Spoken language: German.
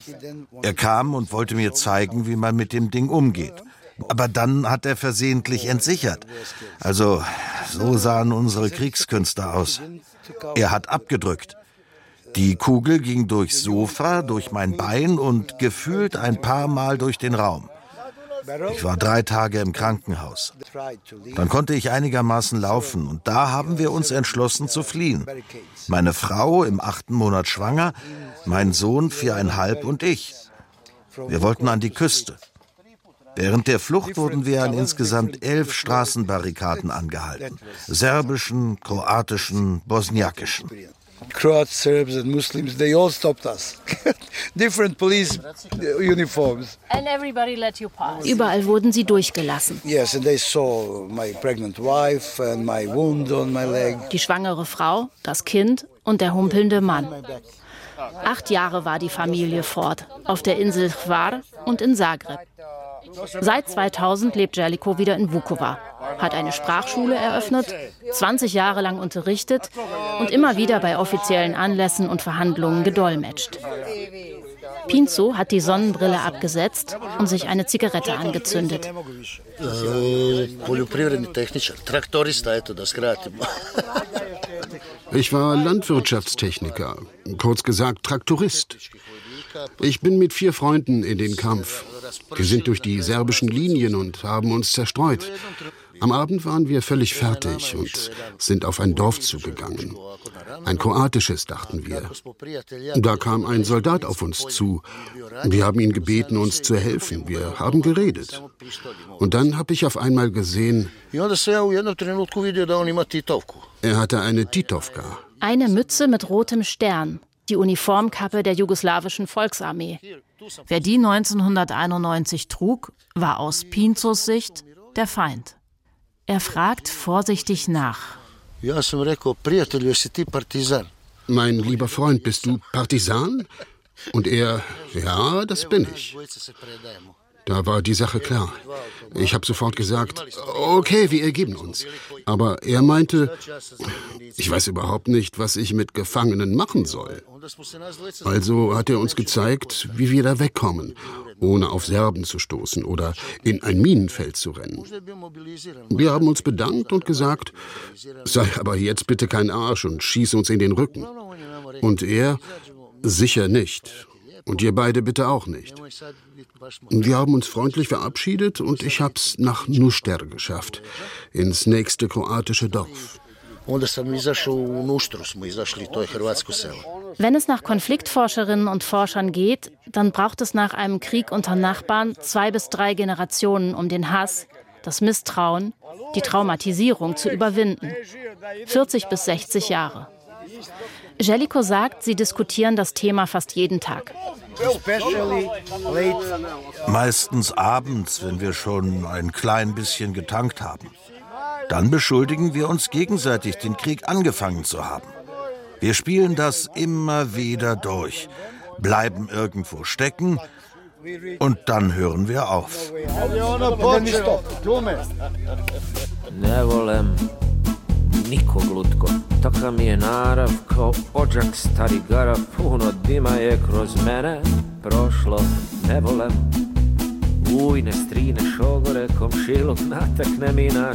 Er kam und wollte mir zeigen, wie man mit dem Ding umgeht. Aber dann hat er versehentlich entsichert. Also, so sahen unsere Kriegskünste aus. Er hat abgedrückt. Die Kugel ging durchs Sofa, durch mein Bein und gefühlt ein paar Mal durch den Raum. Ich war 3 Tage im Krankenhaus. Dann konnte ich einigermaßen laufen und da haben wir uns entschlossen zu fliehen. Meine Frau im 8. Monat schwanger, mein Sohn 4,5 und ich. Wir wollten an die Küste. Während der Flucht wurden wir an insgesamt 11 Straßenbarrikaden angehalten. Serbischen, kroatischen, bosniakischen. Croats, Serbs and Muslims, they all stopped us. Different police uniforms. And everybody let you pass. Überall wurden sie durchgelassen. Yes, and they saw my pregnant wife and my wound on my leg. Die schwangere Frau, das Kind und der humpelnde Mann. 8 Jahre war die Familie fort, auf der Insel Hvar und in Zagreb. Seit 2000 lebt Željko wieder in Vukovar, hat eine Sprachschule eröffnet, 20 Jahre lang unterrichtet und immer wieder bei offiziellen Anlässen und Verhandlungen gedolmetscht. Pinso hat die Sonnenbrille abgesetzt und sich eine Zigarette angezündet. Ich war Landwirtschaftstechniker, kurz gesagt Traktorist. Ich bin mit 4 Freunden in den Kampf. Wir sind durch die serbischen Linien und haben uns zerstreut. Am Abend waren wir völlig fertig und sind auf ein Dorf zugegangen. Ein kroatisches, dachten wir. Da kam ein Soldat auf uns zu. Wir haben ihn gebeten, uns zu helfen. Wir haben geredet. Und dann habe ich auf einmal gesehen, er hatte eine Titovka. Eine Mütze mit rotem Stern, die Uniformkappe der jugoslawischen Volksarmee. Wer die 1991 trug, war aus Pinzos Sicht der Feind. Er fragt vorsichtig nach. Mein lieber Freund, bist du Partisan? Und er, ja, das bin ich. Da war die Sache klar. Ich habe sofort gesagt, okay, wir ergeben uns. Aber er meinte, ich weiß überhaupt nicht, was ich mit Gefangenen machen soll. Also hat er uns gezeigt, wie wir da wegkommen, ohne auf Serben zu stoßen oder in ein Minenfeld zu rennen. Wir haben uns bedankt und gesagt, sei aber jetzt bitte kein Arsch und schieß uns in den Rücken. Und er, sicher nicht. Und ihr beide bitte auch nicht. Wir haben uns freundlich verabschiedet und ich hab's nach Nuster geschafft, ins nächste kroatische Dorf. Wenn es nach Konfliktforscherinnen und Forschern geht, dann braucht es nach einem Krieg unter Nachbarn 2 bis 3 Generationen, um den Hass, das Misstrauen, die Traumatisierung zu überwinden. 40 bis 60 Jahre. Željko sagt, sie diskutieren das Thema fast jeden Tag. Meistens abends, wenn wir schon ein klein bisschen getankt haben. Dann beschuldigen wir uns gegenseitig, den Krieg angefangen zu haben. Wir spielen das immer wieder durch, bleiben irgendwo stecken und dann hören wir auf. Nikog lutko, taka mi je narav, kao odžak stari garav, puno dima je kroz mene prošlo, ne volem. Ujne, strine, šogore, komšiluk natakne mi na